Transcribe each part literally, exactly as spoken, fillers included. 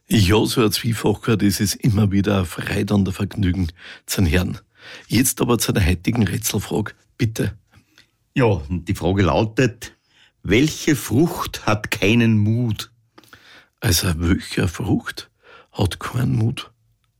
Ja, so ein Zwiefacher, das ist immer wieder ein Freude und ein Vergnügen zu hören. Jetzt aber zu der heutigen Rätselfrage, bitte. Ja, und die Frage lautet, welche Frucht hat keinen Mut? Also, welche Frucht hat keinen Mut?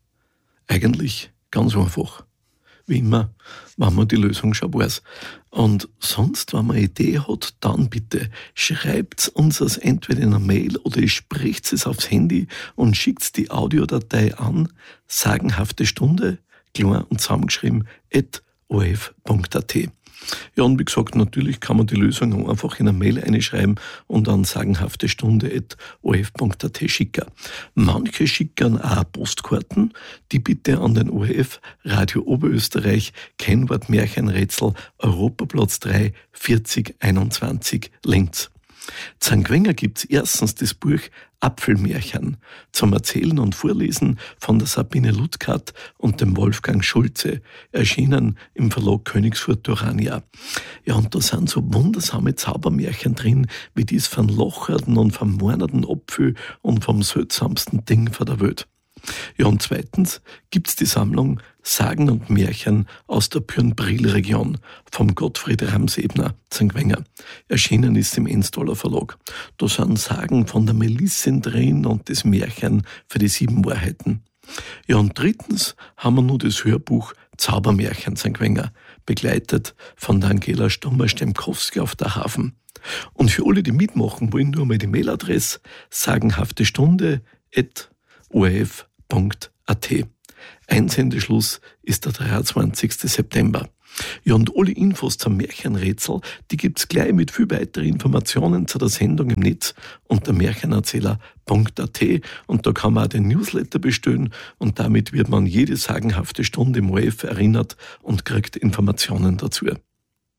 Eigentlich ganz einfach. Wie immer, wenn man die Lösung schon weiß. Und sonst, wenn man eine Idee hat, dann bitte schreibt uns es entweder in einer Mail oder ihr sprecht es aufs Handy und schickt die Audiodatei an sagenhafte Stunde, klein und zusammengeschrieben, at o r f punkt a t. Ja, und wie gesagt, natürlich kann man die Lösung einfach in eine Mail einschreiben und an sagenhafte Stunde at o r f punkt a t schicken. Manche schicken auch Postkarten, die bitte an den O R F Radio Oberösterreich, Kennwort Märchenrätsel, Europaplatz drei, vierzig einundzwanzig, Linz. Zum Gewinnen gibt's erstens das Buch Apfelmärchen zum Erzählen und Vorlesen von der Sabine Ludgard und dem Wolfgang Schulze, erschienen im Verlag Königsfurt Urania. Ja, und da sind so wundersame Zaubermärchen drin, wie dies von Locherten und vom Mornerten Apfel und vom seltsamsten Ding von der Welt. Ja, und zweitens gibt's die Sammlung Sagen und Märchen aus der Pürnbril-Region vom Gottfried Ramsebner, Sankt Wenger. Erschienen ist im Enstaller Verlag. Da sind Sagen von der Melissin drin und das Märchen für die sieben Wahrheiten. Ja, und drittens haben wir nur das Hörbuch Zaubermärchen Sankt Wenger, begleitet von der Angela Stummer-Stemkowski auf der Hafen. Und für alle, die mitmachen wollen, nur mal die Mailadresse sagenhafte Stunde at o r f punkt a t. Einsendeschluss ist der dreiundzwanzigsten September. Ja, und alle Infos zum Märchenrätsel, die gibt's gleich mit viel weiteren Informationen zu der Sendung im Netz unter märchenerzähler punkt a t, und da kann man auch den Newsletter bestellen und damit wird man jede sagenhafte Stunde im O R F erinnert und kriegt Informationen dazu.